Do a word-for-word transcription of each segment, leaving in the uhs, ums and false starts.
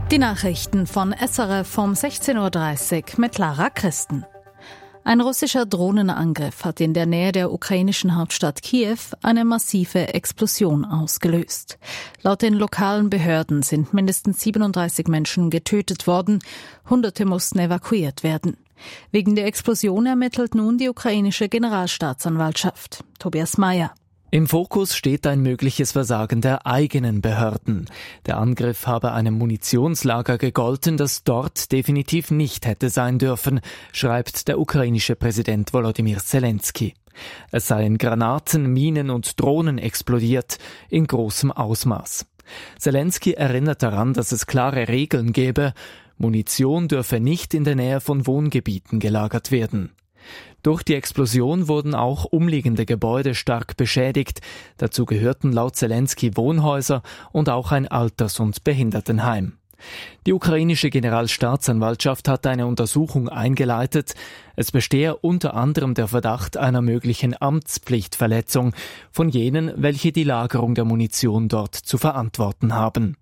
Die Nachrichten von S R F um sechzehn Uhr dreißig mit Lara Christen. Ein russischer Drohnenangriff hat in der Nähe der ukrainischen Hauptstadt Kiew eine massive Explosion ausgelöst. Laut den lokalen Behörden sind mindestens siebenunddreißig Menschen getötet worden, Hunderte mussten evakuiert werden. Wegen der Explosion ermittelt nun die ukrainische Generalstaatsanwaltschaft. Tobias Mayer. Im Fokus steht ein mögliches Versagen der eigenen Behörden. Der Angriff habe einem Munitionslager gegolten, das dort definitiv nicht hätte sein dürfen, schreibt der ukrainische Präsident Volodymyr Zelensky. Es seien Granaten, Minen und Drohnen explodiert, in großem Ausmaß. Zelensky erinnert daran, dass es klare Regeln gebe. Munition dürfe nicht in der Nähe von Wohngebieten gelagert werden. Durch die Explosion wurden auch umliegende Gebäude stark beschädigt. Dazu gehörten laut Zelensky Wohnhäuser und auch ein Alters- und Behindertenheim. Die ukrainische Generalstaatsanwaltschaft hat eine Untersuchung eingeleitet. Es bestehe unter anderem der Verdacht einer möglichen Amtspflichtverletzung von jenen, welche die Lagerung der Munition dort zu verantworten haben.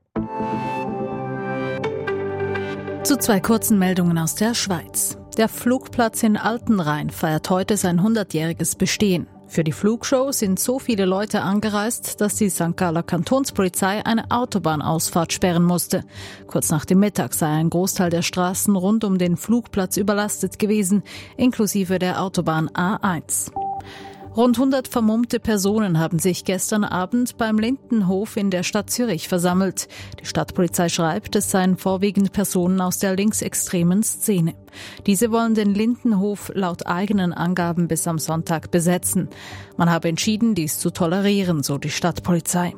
Zu zwei kurzen Meldungen aus der Schweiz. Der Flugplatz in Altenrhein feiert heute sein hundertjähriges Bestehen. Für die Flugshow sind so viele Leute angereist, dass die Sankt Galler Kantonspolizei eine Autobahnausfahrt sperren musste. Kurz nach dem Mittag sei ein Großteil der Straßen rund um den Flugplatz überlastet gewesen, inklusive der Autobahn A eins. Rund hundert vermummte Personen haben sich gestern Abend beim Lindenhof in der Stadt Zürich versammelt. Die Stadtpolizei schreibt, es seien vorwiegend Personen aus der linksextremen Szene. Diese wollen den Lindenhof laut eigenen Angaben bis am Sonntag besetzen. Man habe entschieden, dies zu tolerieren, so die Stadtpolizei.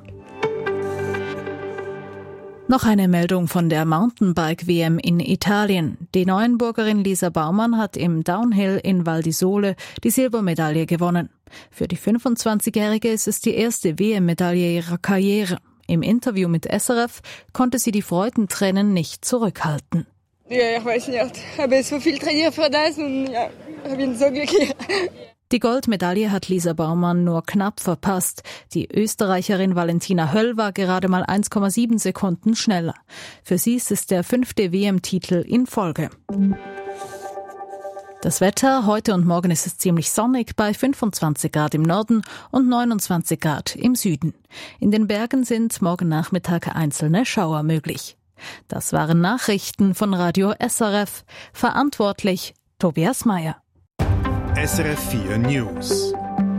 Noch eine Meldung von der Mountainbike-W M in Italien. Die Neuenburgerin Lisa Baumann hat im Downhill in Val di Sole die Silbermedaille gewonnen. Für die fünfundzwanzigjährige ist es die erste W M-Medaille ihrer Karriere. Im Interview mit S R F konnte sie die Freudentränen nicht zurückhalten. Ja, ich weiß nicht. Ich habe so viel trainiert für das und ja, ich bin so glücklich. Die Goldmedaille hat Lisa Baumann nur knapp verpasst. Die Österreicherin Valentina Höll war gerade mal eins Komma sieben Sekunden schneller. Für sie ist es der fünfte W M-Titel in Folge. Das Wetter: Heute und morgen ist es ziemlich sonnig bei fünfundzwanzig Grad im Norden und neunundzwanzig Grad im Süden. In den Bergen sind morgen Nachmittag einzelne Schauer möglich. Das waren Nachrichten von Radio S R F. Verantwortlich Tobias Mayer. S R F vier News.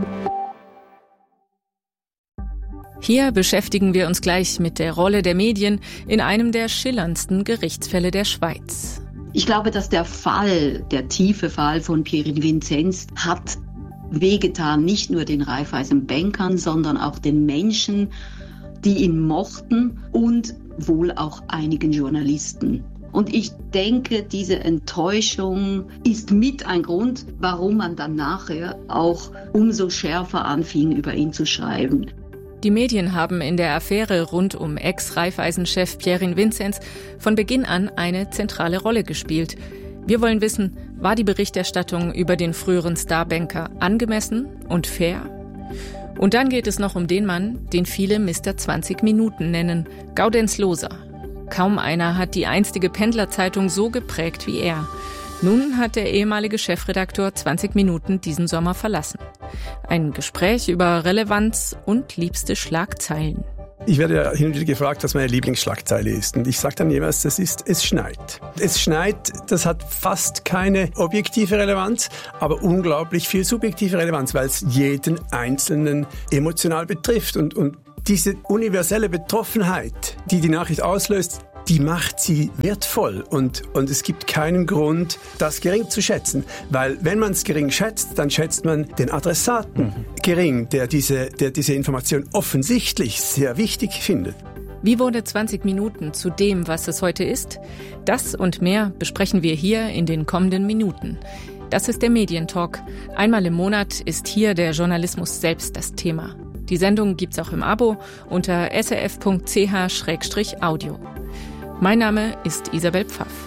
Hier beschäftigen wir uns gleich mit der Rolle der Medien in einem der schillerndsten Gerichtsfälle der Schweiz. Ich glaube, dass der Fall, der tiefe Fall von Pierin Vinzenz hat wehgetan, nicht nur den Raiffeisen-Bankern, sondern auch den Menschen, die ihn mochten und wohl auch einigen Journalisten. Und ich denke, diese Enttäuschung ist mit ein Grund, warum man dann nachher auch umso schärfer anfing, über ihn zu schreiben. Die Medien haben in der Affäre rund um Ex-Raiffeisen-Chef Pierin Vinzenz von Beginn an eine zentrale Rolle gespielt. Wir wollen wissen, war die Berichterstattung über den früheren Starbanker angemessen und fair? Und dann geht es noch um den Mann, den viele Mister zwanzig Minuten nennen, Gaudenz Loser. Kaum einer hat die einstige Pendlerzeitung so geprägt wie er. Nun hat der ehemalige Chefredakteur zwanzig Minuten diesen Sommer verlassen. Ein Gespräch über Relevanz und liebste Schlagzeilen. Ich werde ja hin und wieder gefragt, was meine Lieblingsschlagzeile ist. Und ich sage dann jeweils, das ist, es schneit. Es schneit, das hat fast keine objektive Relevanz, aber unglaublich viel subjektive Relevanz, weil es jeden Einzelnen emotional betrifft. Und, und diese universelle Betroffenheit, die die Nachricht auslöst, die macht sie wertvoll und, und es gibt keinen Grund, das gering zu schätzen. Weil wenn man es gering schätzt, dann schätzt man den Adressaten mhm. gering, der diese, der diese Information offensichtlich sehr wichtig findet. Wie wurde zwanzig Minuten zu dem, was es heute ist? Das und mehr besprechen wir hier in den kommenden Minuten. Das ist der Medientalk. Einmal im Monat ist hier der Journalismus selbst das Thema. Die Sendung gibt's auch im Abo unter s r f punkt c h slash audio. Mein Name ist Isabel Pfaff.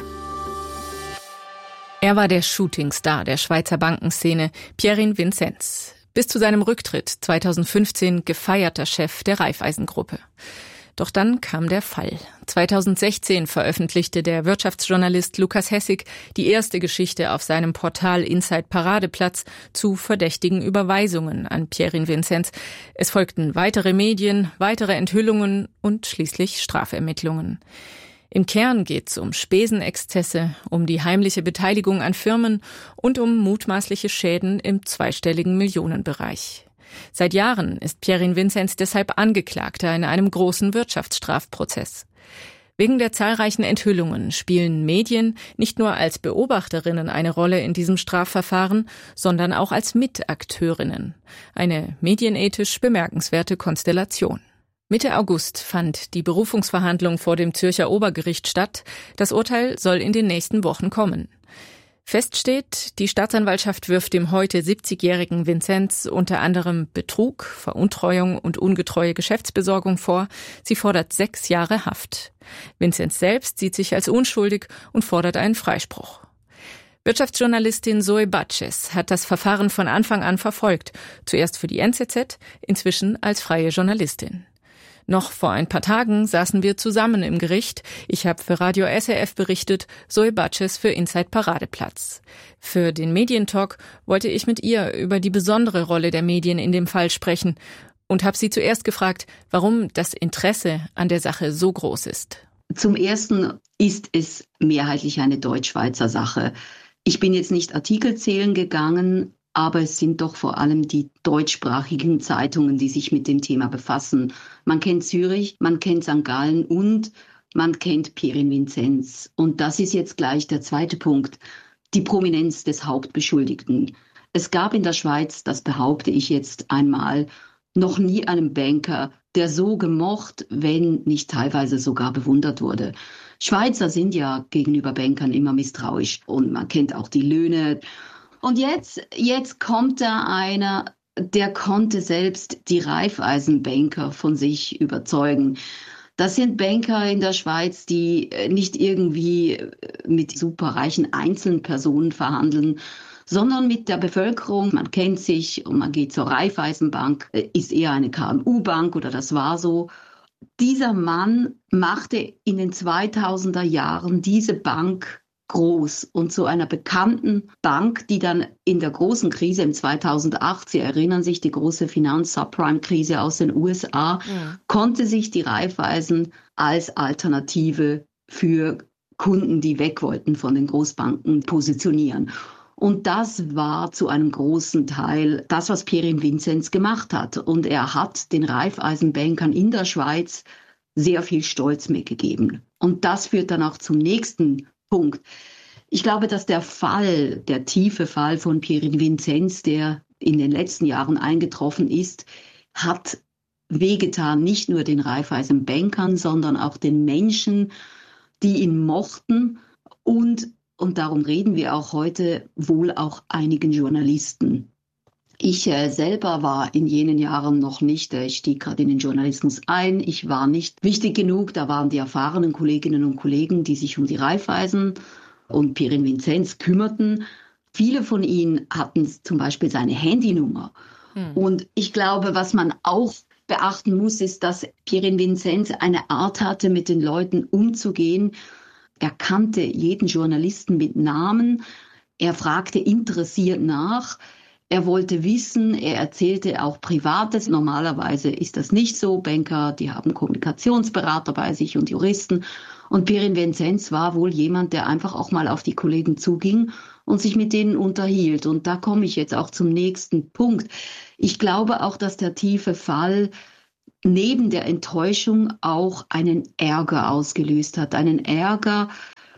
Er war der Shootingstar der Schweizer Bankenszene, Pierin Vinzenz. Bis zu seinem Rücktritt zweitausendfünfzehn gefeierter Chef der Raiffeisen-Gruppe. Doch dann kam der Fall. zweitausendsechzehn veröffentlichte der Wirtschaftsjournalist Lukas Hessig die erste Geschichte auf seinem Portal Inside Paradeplatz zu verdächtigen Überweisungen an Pierin Vinzenz. Es folgten weitere Medien, weitere Enthüllungen und schließlich Strafermittlungen. Im Kern geht es um Spesenexzesse, um die heimliche Beteiligung an Firmen und um mutmaßliche Schäden im zweistelligen Millionenbereich. Seit Jahren ist Pierin Vinzenz deshalb Angeklagter in einem großen Wirtschaftsstrafprozess. Wegen der zahlreichen Enthüllungen spielen Medien nicht nur als Beobachterinnen eine Rolle in diesem Strafverfahren, sondern auch als Mitakteurinnen. Eine medienethisch bemerkenswerte Konstellation. Mitte August fand die Berufungsverhandlung vor dem Zürcher Obergericht statt. Das Urteil soll in den nächsten Wochen kommen. Fest steht, die Staatsanwaltschaft wirft dem heute siebzigjährigen Vinzenz unter anderem Betrug, Veruntreuung und ungetreue Geschäftsbesorgung vor. Sie fordert sechs Jahre Haft. Vinzenz selbst sieht sich als unschuldig und fordert einen Freispruch. Wirtschaftsjournalistin Zoe Batches hat das Verfahren von Anfang an verfolgt. Zuerst für die N Z Z, inzwischen als freie Journalistin. Noch vor ein paar Tagen saßen wir zusammen im Gericht. Ich habe für Radio S R F berichtet, Zoe Batches für Inside Paradeplatz. Für den Medientalk wollte ich mit ihr über die besondere Rolle der Medien in dem Fall sprechen und habe sie zuerst gefragt, warum das Interesse an der Sache so groß ist. Zum Ersten ist es mehrheitlich eine Deutschschweizer Sache. Ich bin jetzt nicht Artikel zählen gegangen, aber es sind doch vor allem die deutschsprachigen Zeitungen, die sich mit dem Thema befassen. Man kennt Zürich, man kennt Sankt Gallen und man kennt Pierin Vinzenz. Und das ist jetzt gleich der zweite Punkt, die Prominenz des Hauptbeschuldigten. Es gab in der Schweiz, das behaupte ich jetzt einmal, noch nie einen Banker, der so gemocht, wenn nicht teilweise sogar bewundert wurde. Schweizer sind ja gegenüber Bankern immer misstrauisch und man kennt auch die Löhne. Und jetzt, jetzt kommt da einer, der konnte selbst die Raiffeisenbanker von sich überzeugen. Das sind Banker in der Schweiz, die nicht irgendwie mit superreichen Einzelpersonen verhandeln, sondern mit der Bevölkerung. Man kennt sich und man geht zur Raiffeisenbank, ist eher eine K M U-Bank oder das war so. Dieser Mann machte in den zweitausender Jahren diese Bank groß und zu einer bekannten Bank, die dann in der großen Krise im zweitausendacht, Sie erinnern sich, die große Finanz-Subprime-Krise aus den U S A, ja. Konnte sich die Raiffeisen als Alternative für Kunden, die weg wollten von den Großbanken, positionieren. Und das war zu einem großen Teil das, was Pierin Vinzenz gemacht hat. Und er hat den Raiffeisenbankern in der Schweiz sehr viel Stolz mitgegeben. Und das führt dann auch zum nächsten Punkt. Ich glaube, dass der Fall, der tiefe Fall von Pierin Vinzenz, der in den letzten Jahren eingetroffen ist, hat wehgetan, nicht nur den Raiffeisenbankern, sondern auch den Menschen, die ihn mochten und, und darum reden wir auch heute, wohl auch einigen Journalisten. Ich äh, selber war in jenen Jahren noch nicht, äh, ich stieg gerade in den Journalismus ein, ich war nicht wichtig genug, da waren die erfahrenen Kolleginnen und Kollegen, die sich um die Raiffeisen und Pierin Vinzenz kümmerten. Viele von ihnen hatten zum Beispiel seine Handynummer. Hm. Und ich glaube, was man auch beachten muss, ist, dass Pierin Vinzenz eine Art hatte, mit den Leuten umzugehen. Er kannte jeden Journalisten mit Namen, er fragte interessiert nach. Er wollte wissen, er erzählte auch Privates. Normalerweise ist das nicht so. Banker, die haben Kommunikationsberater bei sich und Juristen. Und Pierin Vinzenz war wohl jemand, der einfach auch mal auf die Kollegen zuging und sich mit denen unterhielt. Und da komme ich jetzt auch zum nächsten Punkt. Ich glaube auch, dass der tiefe Fall neben der Enttäuschung auch einen Ärger ausgelöst hat. Einen Ärger.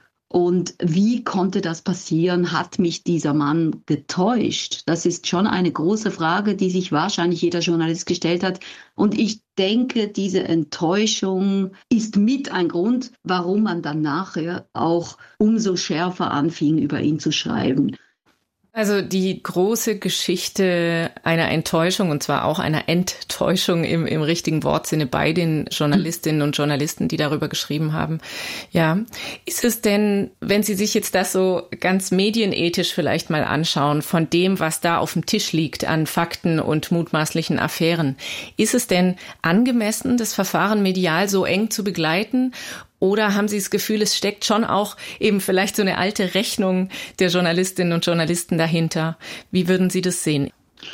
Und wie konnte das passieren? Hat mich dieser Mann getäuscht? Das ist schon eine große Frage, die sich wahrscheinlich jeder Journalist gestellt hat. Und ich denke, diese Enttäuschung ist mit ein Grund, warum man dann nachher auch umso schärfer anfing, über ihn zu schreiben. Also die große Geschichte einer Enttäuschung, und zwar auch einer Enttäuschung im, im richtigen Wortsinne bei den Journalistinnen und Journalisten, die darüber geschrieben haben. Ja, ist es denn, wenn Sie sich jetzt das so ganz medienethisch vielleicht mal anschauen, von dem, was da auf dem Tisch liegt an Fakten und mutmaßlichen Affären, ist es denn angemessen, das Verfahren medial so eng zu begleiten? Oder haben Sie das Gefühl, es steckt schon auch eben vielleicht so eine alte Rechnung der Journalistinnen und Journalisten dahinter? Wie würden Sie das sehen?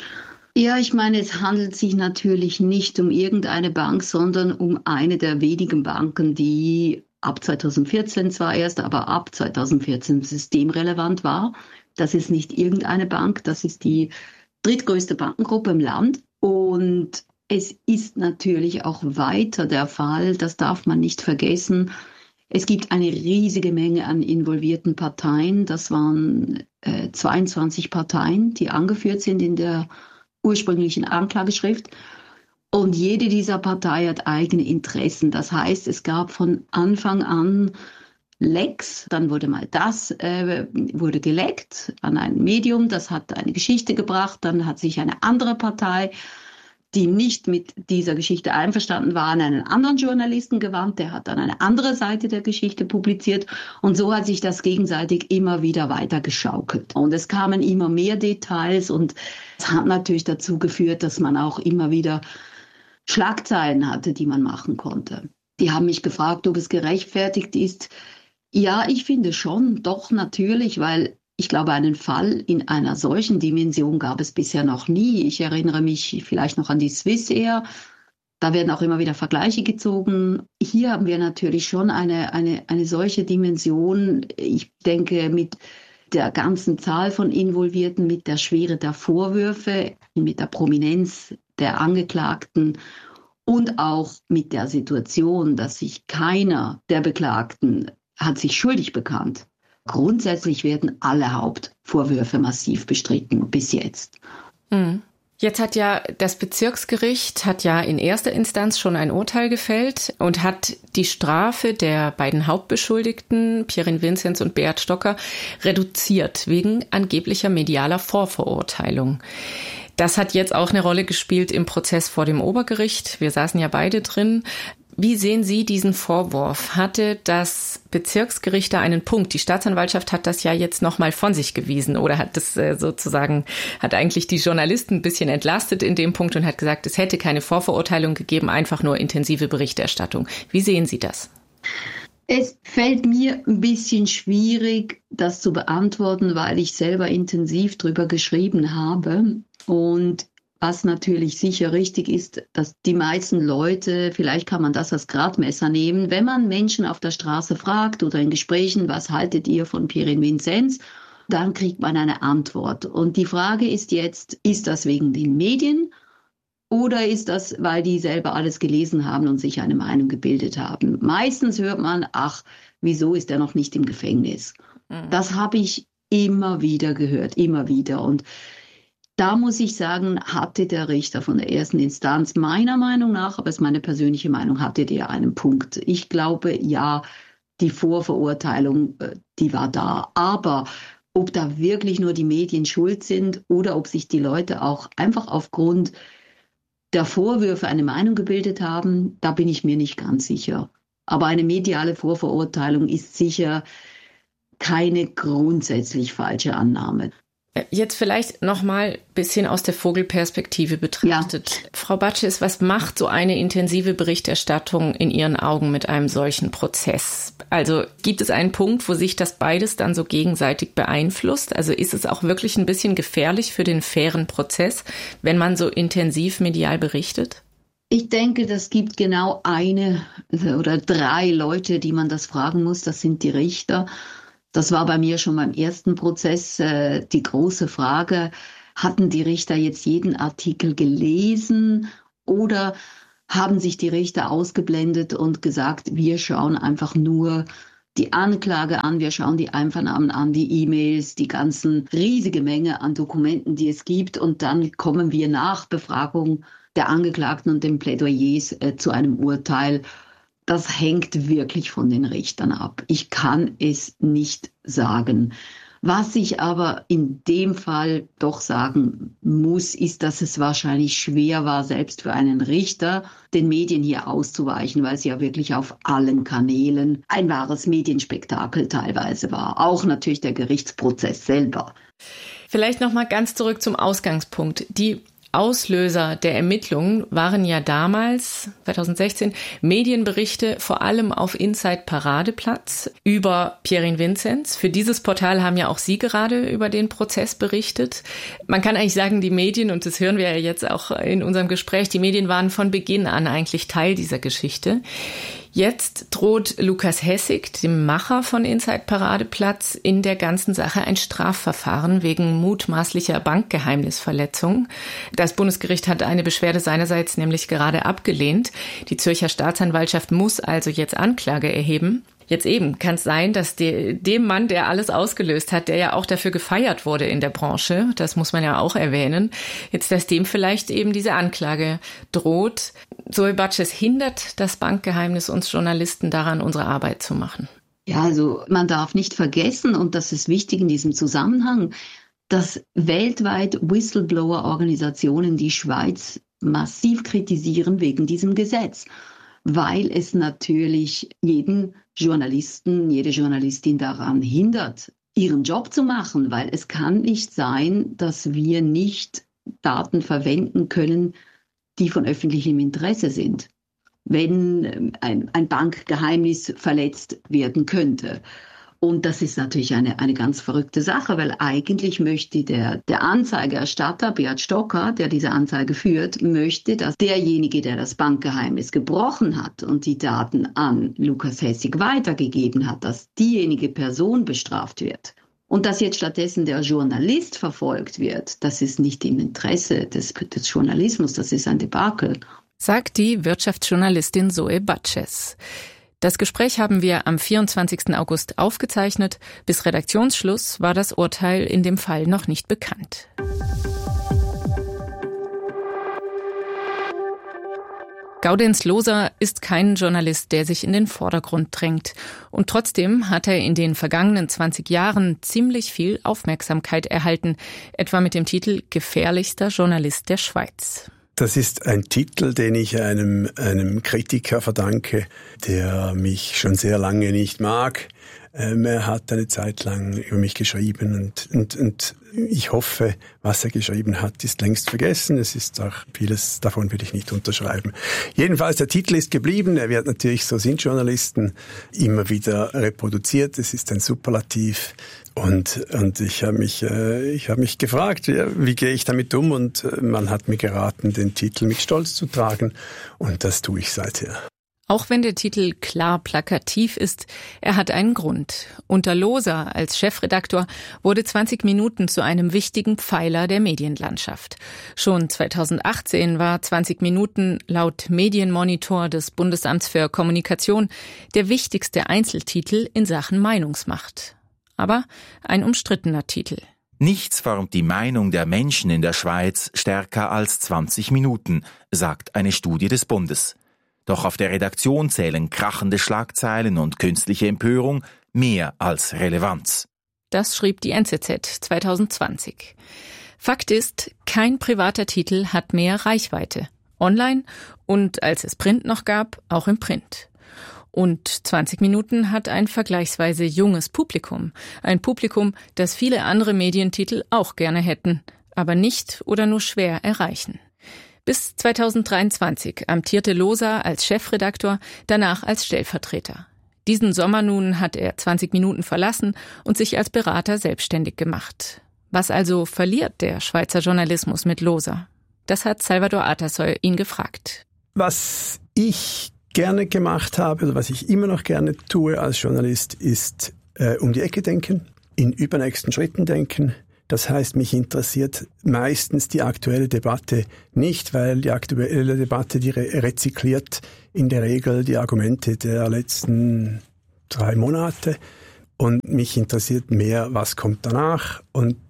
Ja, ich meine, es handelt sich natürlich nicht um irgendeine Bank, sondern um eine der wenigen Banken, die ab zweitausendvierzehn zwar erst, aber ab zweitausendvierzehn systemrelevant war. Das ist nicht irgendeine Bank, das ist die drittgrößte Bankengruppe im Land. Und es ist natürlich auch weiter der Fall, das darf man nicht vergessen. Es gibt eine riesige Menge an involvierten Parteien. Das waren äh, zweiundzwanzig Parteien, die angeführt sind in der ursprünglichen Anklageschrift. Und jede dieser Partei hat eigene Interessen. Das heißt, es gab von Anfang an Lecks, dann wurde mal das, äh, wurde geleckt an ein Medium, das hat eine Geschichte gebracht, dann hat sich eine andere Partei, die nicht mit dieser Geschichte einverstanden war, an einen anderen Journalisten gewandt, der hat dann eine andere Seite der Geschichte publiziert und so hat sich das gegenseitig immer wieder weiter geschaukelt. Und es kamen immer mehr Details und es hat natürlich dazu geführt, dass man auch immer wieder Schlagzeilen hatte, die man machen konnte. Die haben mich gefragt, ob es gerechtfertigt ist. Ja, ich finde schon, doch natürlich, weil ich glaube, einen Fall in einer solchen Dimension gab es bisher noch nie. Ich erinnere mich vielleicht noch an die Swissair. Da werden auch immer wieder Vergleiche gezogen. Hier haben wir natürlich schon eine, eine, eine solche Dimension. Ich denke, mit der ganzen Zahl von Involvierten, mit der Schwere der Vorwürfe, mit der Prominenz der Angeklagten und auch mit der Situation, dass sich keiner der Beklagten hat sich schuldig bekannt. Grundsätzlich werden alle Hauptvorwürfe massiv bestritten bis jetzt. Mhm. Jetzt hat ja das Bezirksgericht hat ja in erster Instanz schon ein Urteil gefällt und hat die Strafe der beiden Hauptbeschuldigten, Pierin Vinzenz und Beat Stocker, reduziert wegen angeblicher medialer Vorverurteilung. Das hat jetzt auch eine Rolle gespielt im Prozess vor dem Obergericht. Wir saßen ja beide drin. Wie sehen Sie diesen Vorwurf? Hatte das Bezirksgericht da einen Punkt? Die Staatsanwaltschaft hat das ja jetzt nochmal von sich gewiesen oder hat das äh, sozusagen, hat eigentlich die Journalisten ein bisschen entlastet in dem Punkt und hat gesagt, es hätte keine Vorverurteilung gegeben, einfach nur intensive Berichterstattung. Wie sehen Sie das? Es fällt mir ein bisschen schwierig, das zu beantworten, weil ich selber intensiv drüber geschrieben habe und was natürlich sicher richtig ist, dass die meisten Leute, vielleicht kann man das als Gradmesser nehmen, wenn man Menschen auf der Straße fragt oder in Gesprächen, was haltet ihr von Pierin Vinzenz, dann kriegt man eine Antwort. Und die Frage ist jetzt, ist das wegen den Medien oder ist das, weil die selber alles gelesen haben und sich eine Meinung gebildet haben? Meistens hört man, ach, wieso ist er noch nicht im Gefängnis? Mhm. Das habe ich immer wieder gehört, immer wieder. Und da muss ich sagen, hatte der Richter von der ersten Instanz meiner Meinung nach, aber es ist meine persönliche Meinung, hatte der einen Punkt. Ich glaube, ja, die Vorverurteilung, die war da. Aber ob da wirklich nur die Medien schuld sind oder ob sich die Leute auch einfach aufgrund der Vorwürfe eine Meinung gebildet haben, da bin ich mir nicht ganz sicher. Aber eine mediale Vorverurteilung ist sicher keine grundsätzlich falsche Annahme. Jetzt vielleicht noch mal ein bisschen aus der Vogelperspektive betrachtet. Ja. Frau Batsches, was macht so eine intensive Berichterstattung in Ihren Augen mit einem solchen Prozess? Also gibt es einen Punkt, wo sich das beides dann so gegenseitig beeinflusst? Also ist es auch wirklich ein bisschen gefährlich für den fairen Prozess, wenn man so intensiv medial berichtet? Ich denke, das gibt genau eine oder drei Leute, die man das fragen muss. Das sind die Richter. Das war bei mir schon beim ersten Prozess äh, die große Frage, hatten die Richter jetzt jeden Artikel gelesen oder haben sich die Richter ausgeblendet und gesagt, wir schauen einfach nur die Anklage an, wir schauen die Einvernahmen an, die E-Mails, die ganzen riesige Menge an Dokumenten, die es gibt und dann kommen wir nach Befragung der Angeklagten und den Plädoyers äh, zu einem Urteil. Das hängt wirklich von den Richtern ab. Ich kann es nicht sagen. Was ich aber in dem Fall doch sagen muss, ist, dass es wahrscheinlich schwer war, selbst für einen Richter, den Medien hier auszuweichen, weil es ja wirklich auf allen Kanälen ein wahres Medienspektakel teilweise war. Auch natürlich der Gerichtsprozess selber. Vielleicht noch mal ganz zurück zum Ausgangspunkt. Die Auslöser der Ermittlungen waren ja damals, zwanzig sechzehn, Medienberichte vor allem auf Inside Paradeplatz über Pierin Vinzenz. Für dieses Portal haben ja auch Sie gerade über den Prozess berichtet. Man kann eigentlich sagen, die Medien, und das hören wir ja jetzt auch in unserem Gespräch, die Medien waren von Beginn an eigentlich Teil dieser Geschichte. Jetzt droht Lukas Hessig, dem Macher von Inside Paradeplatz, in der ganzen Sache ein Strafverfahren wegen mutmaßlicher Bankgeheimnisverletzung. Das Bundesgericht hat eine Beschwerde seinerseits nämlich gerade abgelehnt. Die Zürcher Staatsanwaltschaft muss also jetzt Anklage erheben. Jetzt eben kann es sein, dass de, dem Mann, der alles ausgelöst hat, der ja auch dafür gefeiert wurde in der Branche, das muss man ja auch erwähnen, jetzt, dass dem vielleicht eben diese Anklage droht. Zoe Batches, hindert das Bankgeheimnis uns Journalisten daran, unsere Arbeit zu machen? Ja, also man darf nicht vergessen, und das ist wichtig in diesem Zusammenhang, dass weltweit Whistleblower-Organisationen die Schweiz massiv kritisieren wegen diesem Gesetz, weil es natürlich jeden Journalisten, jede Journalistin daran hindert, ihren Job zu machen, weil es kann nicht sein, dass wir nicht Daten verwenden können, die von öffentlichem Interesse sind, wenn ein, ein Bankgeheimnis verletzt werden könnte. Und das ist natürlich eine, eine ganz verrückte Sache, weil eigentlich möchte der, der Anzeigerstatter, Beat Stocker, der diese Anzeige führt, möchte, dass derjenige, der das Bankgeheimnis gebrochen hat und die Daten an Lukas Hessig weitergegeben hat, dass diejenige Person bestraft wird. Und dass jetzt stattdessen der Journalist verfolgt wird, das ist nicht im Interesse des, des Journalismus, das ist ein Debakel. Sagt die Wirtschaftsjournalistin Zoe Batches. Das Gespräch haben wir am vierundzwanzigsten August aufgezeichnet. Bis Redaktionsschluss war das Urteil in dem Fall noch nicht bekannt. Gaudenz Loser ist kein Journalist, der sich in den Vordergrund drängt. Und trotzdem hat er in den vergangenen zwanzig Jahren ziemlich viel Aufmerksamkeit erhalten, etwa mit dem Titel Gefährlichster Journalist der Schweiz. Das ist ein Titel, den ich einem, einem Kritiker verdanke, der mich schon sehr lange nicht mag. Ähm, er hat eine Zeit lang über mich geschrieben und, und, und ich hoffe, was er geschrieben hat, ist längst vergessen. Es ist auch vieles davon will ich nicht unterschreiben. Jedenfalls, der Titel ist geblieben. Er wird natürlich, so sind Journalisten, immer wieder reproduziert. Es ist ein Superlativ. Und, und ich habe mich, äh, ich habe mich gefragt, ja, wie gehe ich damit um? Und äh, man hat mir geraten, den Titel mit Stolz zu tragen. Und das tue ich seither. Auch wenn der Titel klar plakativ ist, er hat einen Grund. Unter Loser als Chefredaktor wurde zwanzig Minuten zu einem wichtigen Pfeiler der Medienlandschaft. Schon zweitausendachtzehn war zwanzig Minuten laut Medienmonitor des Bundesamts für Kommunikation der wichtigste Einzeltitel in Sachen Meinungsmacht. Aber ein umstrittener Titel. Nichts formt die Meinung der Menschen in der Schweiz stärker als zwanzig Minuten, sagt eine Studie des Bundes. Doch auf der Redaktion zählen krachende Schlagzeilen und künstliche Empörung mehr als Relevanz. Das schrieb die N Z Z zweitausendzwanzig. Fakt ist, kein privater Titel hat mehr Reichweite. Online und, als es Print noch gab, auch im Print. Und zwanzig Minuten hat ein vergleichsweise junges Publikum. Ein Publikum, das viele andere Medientitel auch gerne hätten, aber nicht oder nur schwer erreichen. Bis zweitausenddreiundzwanzig amtierte Loser als Chefredaktor, danach als Stellvertreter. Diesen Sommer nun hat er zwanzig Minuten verlassen und sich als Berater selbstständig gemacht. Was also verliert der Schweizer Journalismus mit Loser? Das hat Salvador Atasoy ihn gefragt. Was ich gerne gemacht habe, oder was ich immer noch gerne tue als Journalist, ist äh, um die Ecke denken, in übernächsten Schritten denken. Das heißt, mich interessiert meistens die aktuelle Debatte nicht, weil die aktuelle Debatte, die re- rezykliert in der Regel die Argumente der letzten drei Monate. Und mich interessiert mehr, was kommt danach. Und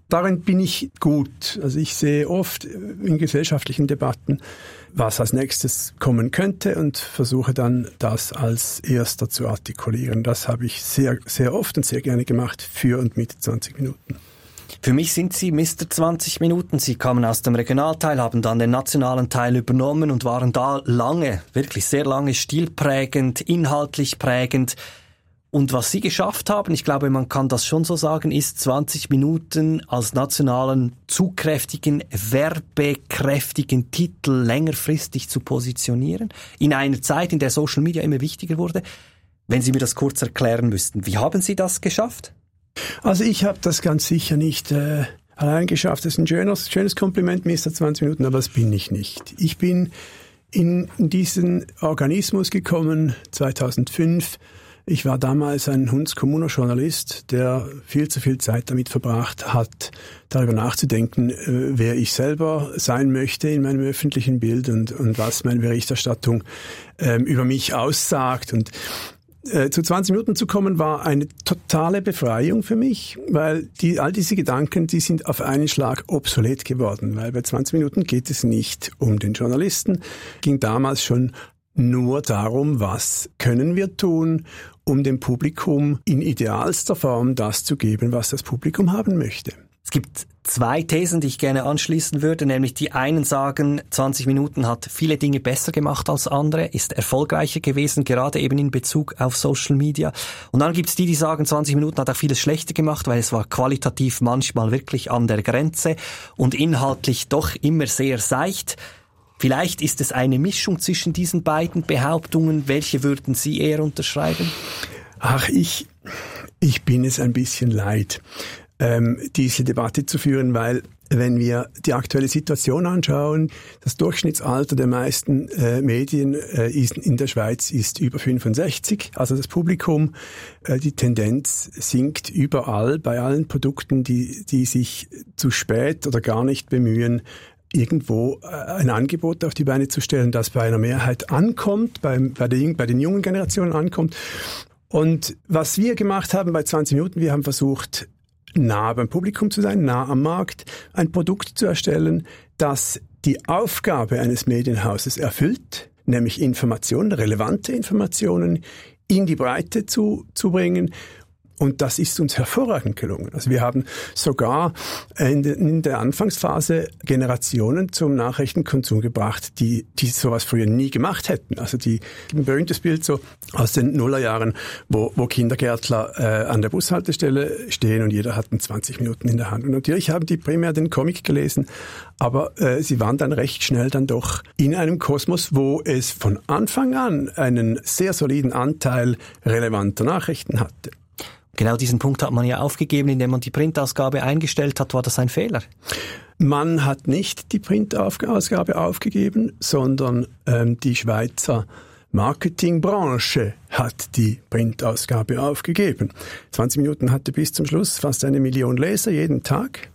Darin bin ich gut. Also ich sehe oft in gesellschaftlichen Debatten, was als nächstes kommen könnte und versuche dann, das als erster zu artikulieren. Das habe ich sehr, sehr oft und sehr gerne gemacht für und mit zwanzig Minuten. Für mich sind Sie Mister zwanzig Minuten. Sie kamen aus dem Regionalteil, haben dann den nationalen Teil übernommen und waren da lange, wirklich sehr lange stilprägend, inhaltlich prägend. Und was Sie geschafft haben, ich glaube, man kann das schon so sagen, ist zwanzig Minuten als nationalen, zugkräftigen, werbekräftigen Titel längerfristig zu positionieren. In einer Zeit, in der Social Media immer wichtiger wurde. Wenn Sie mir das kurz erklären müssten, wie haben Sie das geschafft? Also ich habe das ganz sicher nicht äh, allein geschafft. Das ist ein schönes, schönes Kompliment, Mister zwanzig Minuten, aber das bin ich nicht. Ich bin in diesen Organismus gekommen zweitausendfünf. Ich war damals ein Hundskommuner-Journalist, der viel zu viel Zeit damit verbracht hat, darüber nachzudenken, wer ich selber sein möchte in meinem öffentlichen Bild und, und was meine Berichterstattung ähm, über mich aussagt. Und äh, zu zwanzig Minuten zu kommen, war eine totale Befreiung für mich, weil die, all diese Gedanken, die sind auf einen Schlag obsolet geworden, weil bei zwanzig Minuten geht es nicht um den Journalisten, ging damals schon nur darum, was können wir tun, um dem Publikum in idealster Form das zu geben, was das Publikum haben möchte. Es gibt zwei Thesen, die ich gerne anschließen würde, nämlich die einen sagen, zwanzig Minuten hat viele Dinge besser gemacht als andere, ist erfolgreicher gewesen, gerade eben in Bezug auf Social Media. Und dann gibt es die, die sagen, zwanzig Minuten hat auch vieles schlechter gemacht, weil es war qualitativ manchmal wirklich an der Grenze und inhaltlich doch immer sehr seicht. Vielleicht ist es eine Mischung zwischen diesen beiden Behauptungen. Welche würden Sie eher unterschreiben? Ach, ich, ich bin es ein bisschen leid, ähm, diese Debatte zu führen, weil wenn wir die aktuelle Situation anschauen, das Durchschnittsalter der meisten äh, Medien äh, ist, in der Schweiz ist über fünfundsechzig. Also das Publikum, äh, die Tendenz sinkt überall bei allen Produkten, die, die sich zu spät oder gar nicht bemühen, irgendwo ein Angebot auf die Beine zu stellen, das bei einer Mehrheit ankommt, bei, bei, den, bei den jungen Generationen ankommt. Und was wir gemacht haben bei zwanzig Minuten, wir haben versucht, nah beim Publikum zu sein, nah am Markt, ein Produkt zu erstellen, das die Aufgabe eines Medienhauses erfüllt, nämlich Informationen, relevante Informationen in die Breite zu, zu bringen. Und das ist uns hervorragend gelungen. Also wir haben sogar in, de, in der Anfangsphase Generationen zum Nachrichtenkonsum gebracht, die, die sowas früher nie gemacht hätten. Also die, ein berühmtes Bild so aus den Nullerjahren, wo, wo Kindergärtler äh, an der Bushaltestelle stehen und jeder hat zwanzig Minuten in der Hand. Und natürlich haben die primär den Comic gelesen, aber äh, sie waren dann recht schnell dann doch in einem Kosmos, wo es von Anfang an einen sehr soliden Anteil relevanter Nachrichten hatte. Genau diesen Punkt hat man ja aufgegeben, indem man die Printausgabe eingestellt hat. War das ein Fehler? Man hat nicht die Printausgabe aufgegeben, sondern ähm, die Schweizer Marketingbranche hat die Printausgabe aufgegeben. zwanzig Minuten hatte bis zum Schluss fast eine Million Leser jeden Tag.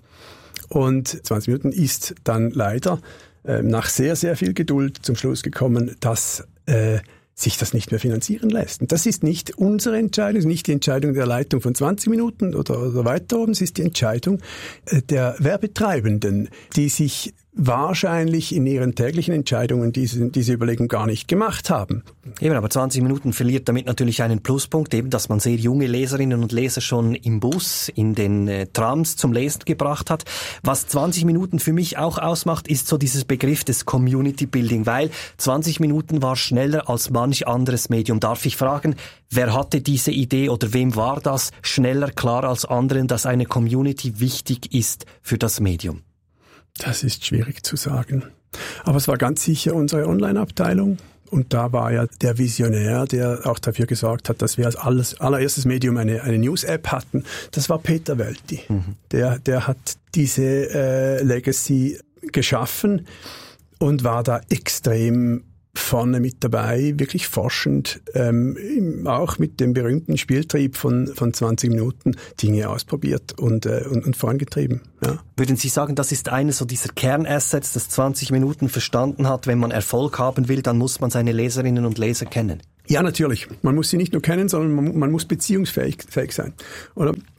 Und zwanzig Minuten ist dann leider äh, nach sehr, sehr viel Geduld zum Schluss gekommen, dass äh, sich das nicht mehr finanzieren lässt. Und das ist nicht unsere Entscheidung, nicht die Entscheidung der Leitung von zwanzig Minuten oder, oder weiter oben, es ist die Entscheidung der Werbetreibenden, die sich wahrscheinlich in ihren täglichen Entscheidungen diese, diese Überlegung gar nicht gemacht haben. Eben, aber zwanzig Minuten verliert damit natürlich einen Pluspunkt, eben, dass man sehr junge Leserinnen und Leser schon im Bus, in den äh, Trams zum Lesen gebracht hat. Was zwanzig Minuten für mich auch ausmacht, ist so dieses Begriff des Community Building, weil zwanzig Minuten war schneller als manch anderes Medium. Darf ich fragen, wer hatte diese Idee oder wem war das schneller klar als anderen, dass eine Community wichtig ist für das Medium? Das ist schwierig zu sagen. Aber es war ganz sicher unsere Online-Abteilung. Und da war ja der Visionär, der auch dafür gesorgt hat, dass wir als alles, allererstes Medium eine, eine News-App hatten. Das war Peter Welti. Mhm. Der, der hat diese äh, Legacy geschaffen und war da extrem vorne mit dabei, wirklich forschend, ähm, auch mit dem berühmten Spieltrieb von, von zwanzig Minuten Dinge ausprobiert und, äh, und, und vorangetrieben. Ja. Würden Sie sagen, das ist eines so dieser Kernassets, das zwanzig Minuten verstanden hat, wenn man Erfolg haben will, dann muss man seine Leserinnen und Leser kennen? Ja, natürlich. Man muss sie nicht nur kennen, sondern man, man muss beziehungsfähig fähig sein. Oder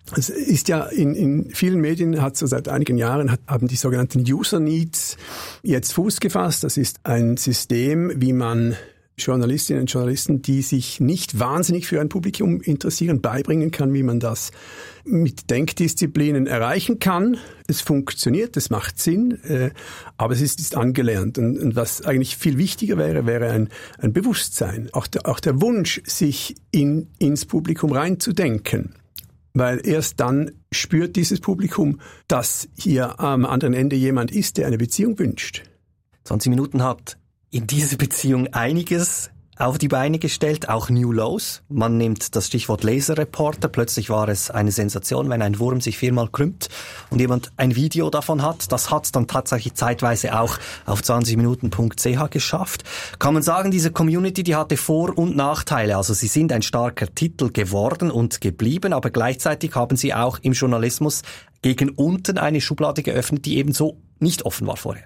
Es ist ja in, in vielen Medien, hat so seit einigen Jahren, hat, haben die sogenannten User Needs jetzt Fuß gefasst. Das ist ein System, wie man Journalistinnen und Journalisten, die sich nicht wahnsinnig für ein Publikum interessieren, beibringen kann, wie man das mit Denkdisziplinen erreichen kann. Es funktioniert, es macht Sinn, äh, aber es ist, ist angelernt. Und, und was eigentlich viel wichtiger wäre, wäre ein, ein Bewusstsein, auch der, auch der Wunsch, sich in, ins Publikum reinzudenken. Weil erst dann spürt dieses Publikum, dass hier am anderen Ende jemand ist, der eine Beziehung wünscht. zwanzig Minuten hat in dieser Beziehung einiges auf die Beine gestellt, auch New Lows. Man nimmt das Stichwort Laserreporter. Plötzlich war es eine Sensation, wenn ein Wurm sich viermal krümmt und jemand ein Video davon hat. Das hat es dann tatsächlich zeitweise auch auf zwanzig minuten punkt c h geschafft. Kann man sagen, diese Community, die hatte Vor- und Nachteile. Also sie sind ein starker Titel geworden und geblieben, aber gleichzeitig haben sie auch im Journalismus gegen unten eine Schublade geöffnet, die eben so nicht offen war vorher.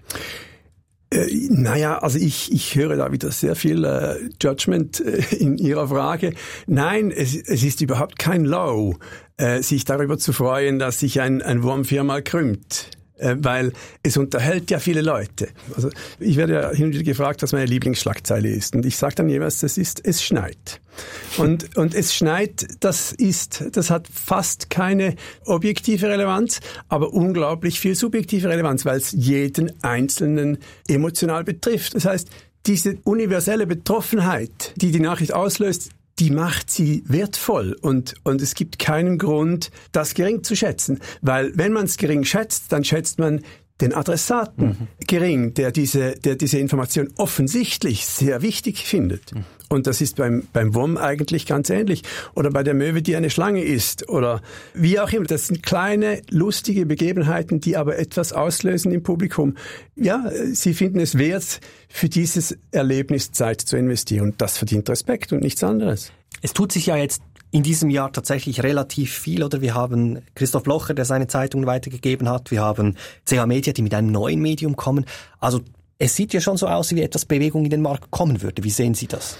Äh, naja, also ich, ich höre da wieder sehr viel äh, Judgment äh, in Ihrer Frage. Nein, es, es ist überhaupt kein Low, äh, sich darüber zu freuen, dass sich ein, ein Wurm viermal krümmt. Äh, weil es unterhält ja viele Leute. Also ich werde ja hin und wieder gefragt, was meine Lieblingsschlagzeile ist. Und ich sage dann jeweils, das ist, es schneit. Und, und es schneit, das ist, das hat fast keine objektive Relevanz, aber unglaublich viel subjektive Relevanz, weil es jeden Einzelnen emotional betrifft. Das heißt, diese universelle Betroffenheit, die die Nachricht auslöst, die macht sie wertvoll und, und es gibt keinen Grund, das gering zu schätzen. Weil wenn man es gering schätzt, dann schätzt man den Adressaten mhm. gering, der diese, der diese Information offensichtlich sehr wichtig findet. Mhm. Und das ist beim, beim Wurm eigentlich ganz ähnlich. Oder bei der Möwe, die eine Schlange ist. Oder wie auch immer. Das sind kleine, lustige Begebenheiten, die aber etwas auslösen im Publikum. Ja, sie finden es wert, für dieses Erlebnis Zeit zu investieren. Und das verdient Respekt und nichts anderes. Es tut sich ja jetzt in diesem Jahr tatsächlich relativ viel, oder? Wir haben Christoph Blocher, der seine Zeitungen weitergegeben hat. Wir haben C H Media, die mit einem neuen Medium kommen. Also es sieht ja schon so aus, wie etwas Bewegung in den Markt kommen würde. Wie sehen Sie das?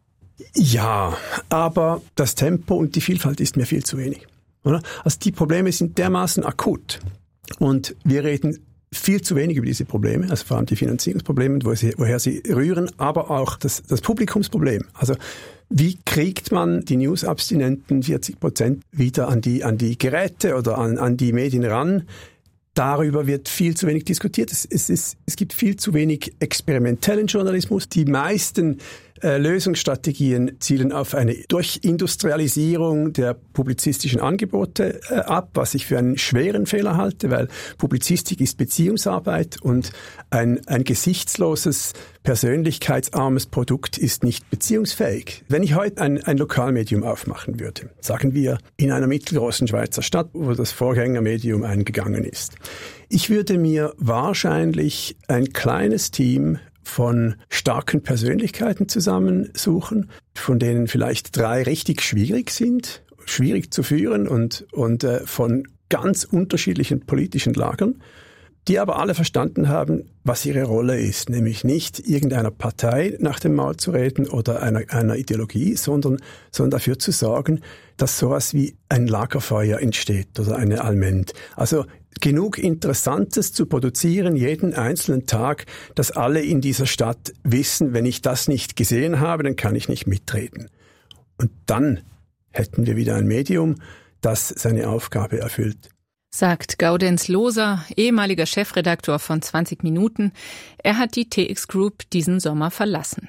Ja, aber das Tempo und die Vielfalt ist mir viel zu wenig. Oder? Also die Probleme sind dermaßen akut. Und wir reden viel zu wenig über diese Probleme, also vor allem die Finanzierungsprobleme, wo sie, woher sie rühren, aber auch das, das Publikumsproblem. Also wie kriegt man die News-Abstinenten vierzig Prozent wieder an die, an die Geräte oder an, an die Medien ran? Darüber wird viel zu wenig diskutiert. Es, es, ist, es gibt viel zu wenig experimentellen Journalismus. Die meisten äh, Lösungsstrategien zielen auf eine Durchindustrialisierung der publizistischen Angebote äh, ab, was ich für einen schweren Fehler halte, weil Publizistik ist Beziehungsarbeit und ein, ein gesichtsloses, persönlichkeitsarmes Produkt ist nicht beziehungsfähig. Wenn ich heute ein, ein Lokalmedium aufmachen würde, sagen wir in einer mittelgroßen Schweizer Stadt, wo das Vorgängermedium eingegangen ist, ich würde mir wahrscheinlich ein kleines Team von starken Persönlichkeiten zusammensuchen, von denen vielleicht drei richtig schwierig sind, schwierig zu führen und, und äh, von ganz unterschiedlichen politischen Lagern, die aber alle verstanden haben, was ihre Rolle ist, nämlich nicht irgendeiner Partei nach dem Maul zu reden oder einer, einer Ideologie, sondern, sondern dafür zu sorgen, dass sowas wie ein Lagerfeuer entsteht oder eine Allmend. Also genug Interessantes zu produzieren jeden einzelnen Tag, dass alle in dieser Stadt wissen, wenn ich das nicht gesehen habe, dann kann ich nicht mitreden. Und dann hätten wir wieder ein Medium, das seine Aufgabe erfüllt. Sagt Gaudenz Loser, ehemaliger Chefredaktor von zwanzig Minuten. Er hat die T X Group diesen Sommer verlassen.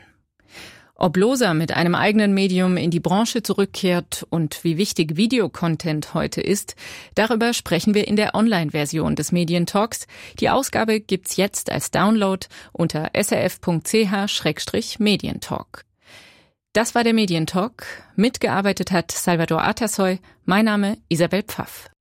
Ob Loser mit einem eigenen Medium in die Branche zurückkehrt und wie wichtig Videocontent heute ist, darüber sprechen wir in der Online-Version des Medientalks. Die Ausgabe gibt's jetzt als Download unter s r f punkt c h schrägstrich medientalk. Das war der Medientalk. Mitgearbeitet hat Salvador Atasoy. Mein Name Isabel Pfaff.